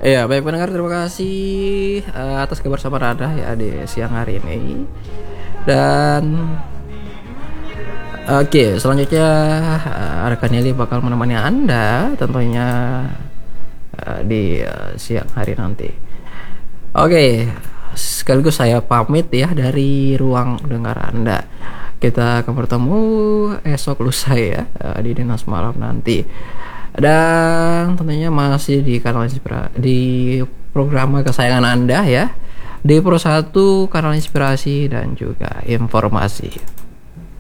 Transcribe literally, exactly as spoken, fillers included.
Ya, baik pendengar, terima kasih eh, atas kebersamaan Anda ya di siang hari ini. Dan oke, selanjutnya eh, rekan Yeli bakal menemani Anda tentunya eh, di eh, siang hari nanti. Oke, sekaligus saya pamit ya dari ruang dengar Anda. Kita akan bertemu esok lusa ya eh, di Dinas Malam nanti. Dan tentunya masih di kanal Inspira di program kesayangan Anda ya, di Pro satu kanal inspirasi dan juga informasi.